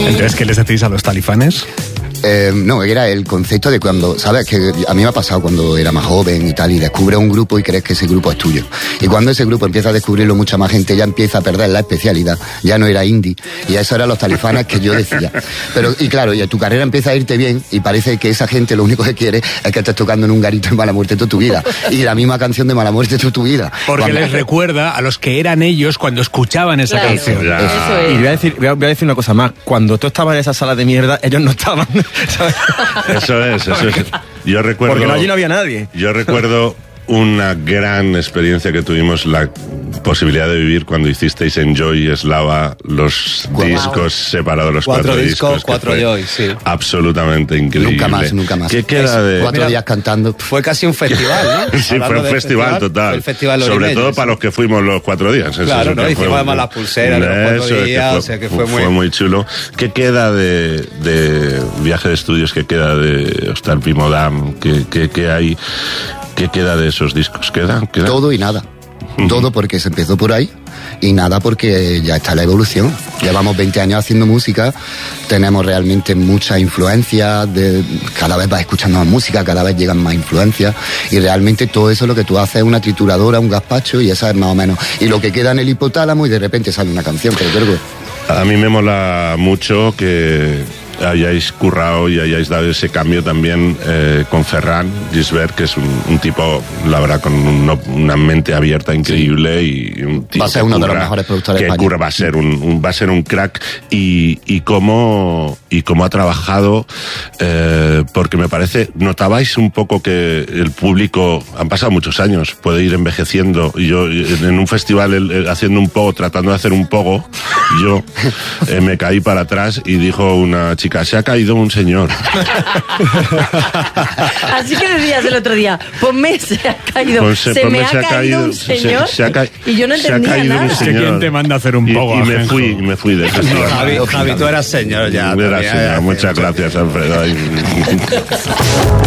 Entonces, ¿qué les decís a los talifanes? No, era el concepto de cuando, ¿sabes? Que a mí me ha pasado cuando era más joven y tal, y descubres un grupo y crees que ese grupo es tuyo. Y cuando ese grupo empieza a descubrirlo mucha más gente, ya empieza a perder la especialidad, ya no era indie. Y eso eran los talifanes que yo decía. Pero, y claro, y tu carrera empieza a irte bien, y parece que esa gente lo único que quiere es que estés tocando en un garito en Mala Muerte toda tu vida. Y la misma canción de Mala Muerte toda tu vida. Porque les recuerda a los que eran ellos cuando escuchaban esa canción. Eso es. Y voy a decir una cosa más. Cuando tú estabas en esa sala de mierda, ellos no estaban. ¿Sabes? Eso es. Yo recuerdo. Porque allí no había nadie. Yo recuerdo una gran experiencia que tuvimos, la posibilidad de vivir cuando hicisteis en Joy Eslava los discos separados, los 4 discos. 4 Joy, sí. Absolutamente increíble. Nunca más. ¿Qué queda de...? 4 días cantando. Fue casi un festival, ¿no? Sí, fue un festival total. El festival sobre todo para los que fuimos los 4 días. Claro, ¿no? Hicimos además las pulseras de los 4 días, o sea que fue muy chulo. ¿Qué queda de Viaje de Estudios? ¿Qué queda de Hostal Pimodam? ¿Qué hay? ¿Qué queda de esos discos? ¿Queda? Todo y nada. Todo porque se empezó por ahí y nada porque ya está la evolución. Llevamos 20 años haciendo música, tenemos realmente mucha influencia, cada vez vas escuchando más música, cada vez llegan más influencias y realmente todo eso lo que tú haces es una trituradora, un gazpacho y esa es más o menos. Y lo que queda en el hipotálamo y de repente sale una canción, pero creo que... A mí me mola mucho que hayáis currado y hayáis dado ese cambio también con Ferran Gisbert, que es un tipo, la verdad, con una mente abierta increíble, sí. Y un tipo va a ser uno de los mejores productores de España. Va a ser un crack y cómo ha trabajado, porque me parece, notabais un poco que el público, han pasado muchos años, puede ir envejeciendo, y yo en un festival haciendo un pogo, tratando de hacer un pogo, yo me caí para atrás y dijo una chica: se ha caído un señor. Así que decías el otro día, ponme se ha caído, me ha caído un señor, y yo no entendía nada. Es que ¿quién te manda a hacer un poco? Y me fui de festival. Javi, tú eras señor ya. Muchas gracias, Alfredo.